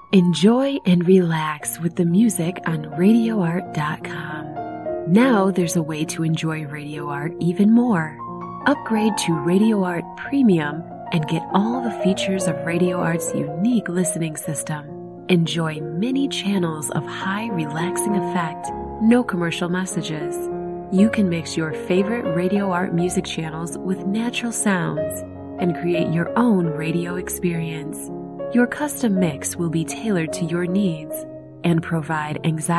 Enjoy and relax with the music on RadioArt.com. Now there's a way to enjoy Radio Art even more. Upgrade to Radio Art Premium and get all the features of Radio Art's unique listening system. Enjoy many channels of high relaxing effect, no commercial messages. You can mix your favorite Radio Art music channels with natural sounds and create your own radio experience. Your custom mix will be tailored to your needs and provide anxiety